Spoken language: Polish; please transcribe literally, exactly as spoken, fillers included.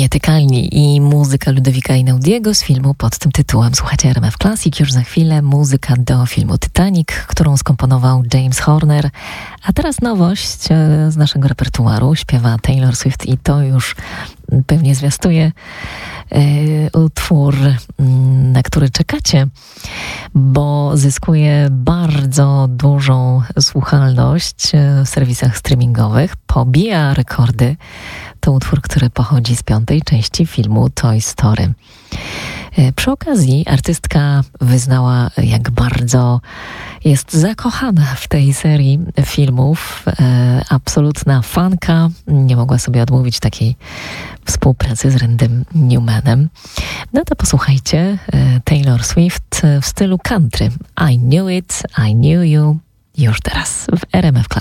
Nietykalni i muzyka Ludowika Einaudiego z filmu pod tym tytułem. Słuchajcie R M F Classic, już za chwilę muzyka do filmu Titanic, którą skomponował James Horner. A teraz nowość z naszego repertuaru, śpiewa Taylor Swift i to już pewnie zwiastuje y, utwór, y, na który czekacie, bo zyskuje bardzo dużą słuchalność w serwisach streamingowych, pobija rekordy. To utwór, który pochodzi z piątej części filmu Toy Story. Przy okazji artystka wyznała, jak bardzo jest zakochana w tej serii filmów. E, absolutna fanka. Nie mogła sobie odmówić takiej współpracy z Randym Newmanem. No to posłuchajcie e, Taylor Swift w stylu country. I knew it, I knew you. Już teraz w R M F Classic.